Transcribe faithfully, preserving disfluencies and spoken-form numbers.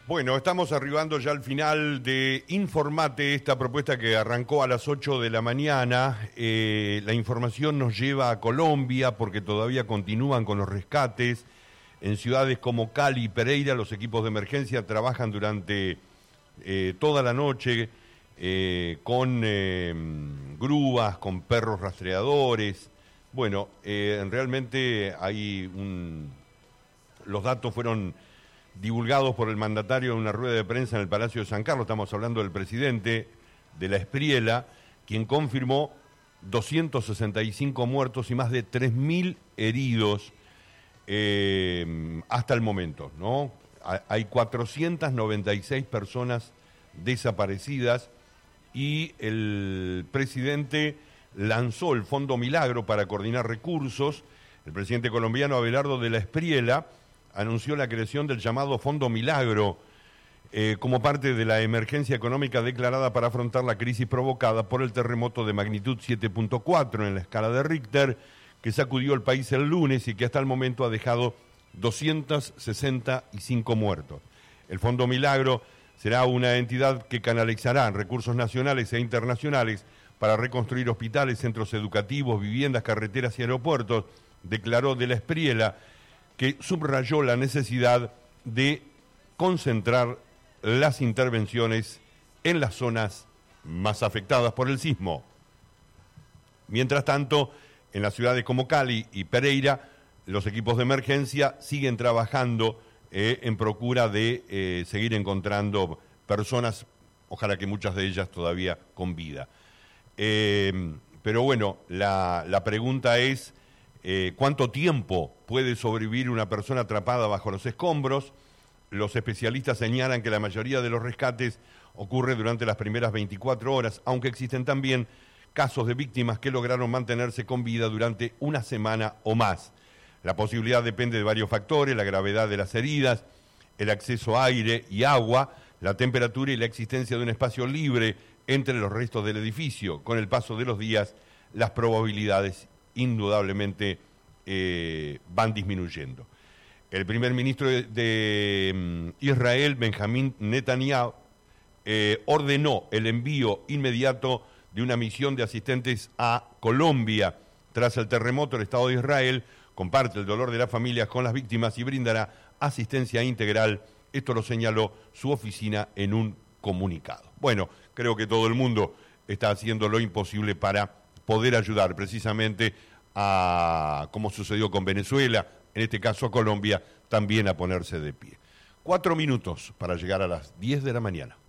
Bueno, estamos arribando ya al final de Informate, esta propuesta que arrancó a las ocho de la mañana. Eh, la información nos lleva a Colombia porque todavía continúan con los rescates. En ciudades como Cali y Pereira los equipos de emergencia trabajan durante eh, toda la noche eh, con eh, grúas, con perros rastreadores. Bueno, eh, realmente hay un... los datos fueron divulgados por el mandatario en una rueda de prensa en el Palacio de San Carlos. Estamos hablando del presidente de la Espriela, quien confirmó doscientos sesenta y cinco muertos y más de tres mil heridos eh, hasta el momento, ¿no? Hay cuatrocientas noventa y seis personas desaparecidas y el presidente lanzó el Fondo Milagro para coordinar recursos. El presidente colombiano Abelardo de la Espriela anunció la creación del llamado Fondo Milagro eh, como parte de la emergencia económica declarada para afrontar la crisis provocada por el terremoto de magnitud siete punto cuatro en la escala de Richter que sacudió el país el lunes y que hasta el momento ha dejado doscientos sesenta y cinco muertos. El Fondo Milagro será una entidad que canalizará recursos nacionales e internacionales para reconstruir hospitales, centros educativos, viviendas, carreteras y aeropuertos, declaró de la Espriela, que subrayó la necesidad de concentrar las intervenciones en las zonas más afectadas por el sismo. Mientras tanto, en las ciudades como Cali y Pereira, los equipos de emergencia siguen trabajando eh, en procura de eh, seguir encontrando personas, ojalá que muchas de ellas todavía con vida. Eh, pero bueno, la, la pregunta es... Eh, ¿Cuánto tiempo puede sobrevivir una persona atrapada bajo los escombros? Los especialistas señalan que la mayoría de los rescates ocurre durante las primeras veinticuatro horas, aunque existen también casos de víctimas que lograron mantenerse con vida durante una semana o más. La posibilidad depende de varios factores: la gravedad de las heridas, el acceso a aire y agua, la temperatura y la existencia de un espacio libre entre los restos del edificio. Con el paso de los días, las probabilidades indudablemente eh, van disminuyendo. El primer ministro de, de um, Israel, Benjamín Netanyahu, eh, ordenó el envío inmediato de una misión de asistentes a Colombia. Tras el terremoto, el Estado de Israel comparte el dolor de las familias con las víctimas y brindará asistencia integral. Esto lo señaló su oficina en un comunicado. Bueno, creo que todo el mundo está haciendo lo imposible para poder ayudar precisamente a, como sucedió con Venezuela, en este caso a Colombia, también a ponerse de pie. Cuatro minutos para llegar a las diez de la mañana.